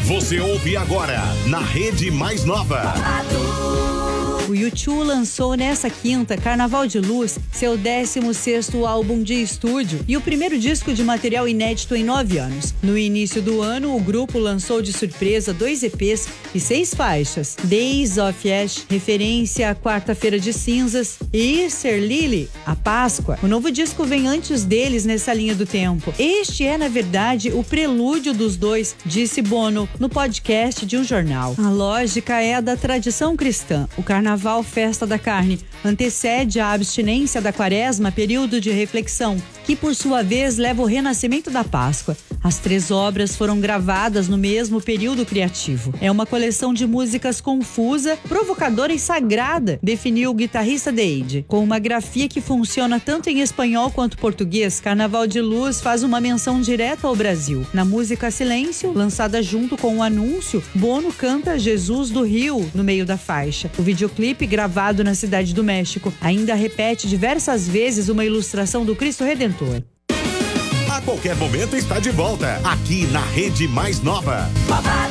Você ouve agora na Rede Mais Nova. O U2 lançou nessa quinta, Carnaval de Luz, seu 16º álbum de estúdio e o primeiro disco de material inédito em 9 anos. No início do ano, o grupo lançou de surpresa 2 EPs e 6 faixas. Days of Ash, referência à quarta-feira de cinzas, e Easter Lily, a Páscoa. O novo disco vem antes deles nessa linha do tempo. Este é, na verdade, o prelúdio dos dois, disse Bono no podcast de um jornal. A lógica é a da tradição cristã. O Carnaval, festa da carne, antecede a abstinência da Quaresma, período de reflexão, que por sua vez leva ao renascimento da Páscoa. As 3 obras foram gravadas no mesmo período criativo. É uma coleção de músicas confusa, provocadora e sagrada, definiu o guitarrista Dave. Com uma grafia que funciona tanto em espanhol quanto português, Carnaval de Luz faz uma menção direta ao Brasil. Na música Silêncio, lançada junto com o anúncio, Bono canta Jesus do Rio no meio da faixa. O videoclipe, gravado na cidade do México, ainda repete diversas vezes uma ilustração do Cristo Redentor. A qualquer momento está de volta, aqui na Rede Mais Nova.